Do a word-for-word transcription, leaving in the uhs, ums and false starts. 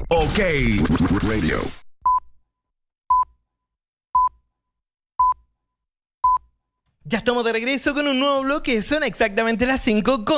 OK Radio. Ya estamos de regreso con un nuevo bloque. Son exactamente las cinco con